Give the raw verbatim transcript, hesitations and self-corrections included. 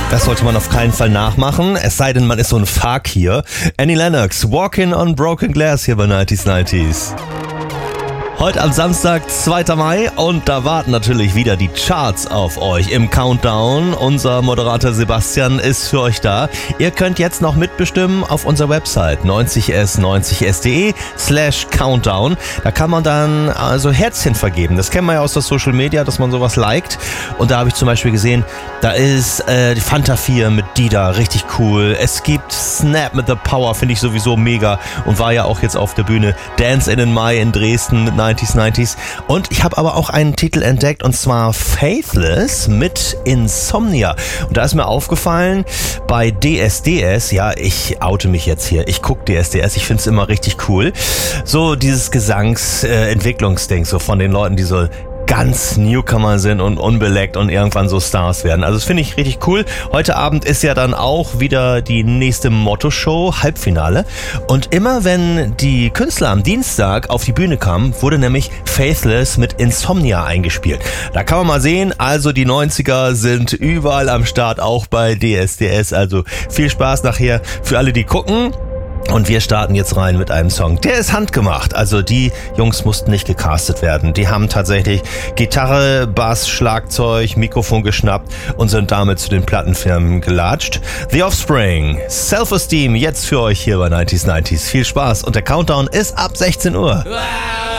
Das sollte man auf keinen Fall nachmachen, es sei denn, man ist so ein Fakir. Annie Lennox, Walking on Broken Glass hier bei neunzig neunzig. Heute am Samstag, zweiter Mai, und da warten natürlich wieder die Charts auf euch im Countdown. Unser Moderator Sebastian ist für euch da. Ihr könnt jetzt noch mitbestimmen auf unserer Website neunzig s neunzig s punkt de slash countdown. Da kann man dann also Herzchen vergeben. Das kennen wir ja aus der Social Media, dass man sowas liked. Und da habe ich zum Beispiel gesehen, da ist äh, die Fanta vier mit Dida, richtig cool. Es gibt Snap mit The Power, finde ich sowieso mega. Und war ja auch jetzt auf der Bühne. Dance in den Mai in Dresden mit neunzig neunzig. Und ich habe aber auch einen Titel entdeckt, und zwar Faithless mit Insomnia. Und da ist mir aufgefallen, bei D S D S, ja, ich oute mich jetzt hier, ich gucke D S D S, ich finde es immer richtig cool. So dieses Gesangsentwicklungsding, äh, so von den Leuten, die so ganz Newcomer sind und unbeleckt und irgendwann so Stars werden. Also das finde ich richtig cool. Heute Abend ist ja dann auch wieder die nächste Motto-Show, Halbfinale. Und immer wenn die Künstler am Dienstag auf die Bühne kamen, wurde nämlich Faithless mit Insomnia eingespielt. Da kann man mal sehen, also die neunziger sind überall am Start, auch bei D S D S. Also viel Spaß nachher für alle, die gucken. Und wir starten jetzt rein mit einem Song. Der ist handgemacht. Also die Jungs mussten nicht gecastet werden. Die haben tatsächlich Gitarre, Bass, Schlagzeug, Mikrofon geschnappt und sind damit zu den Plattenfirmen gelatscht. The Offspring, Self-Esteem, jetzt für euch hier bei neunzig neunzig. Viel Spaß und der Countdown ist ab sechzehn Uhr.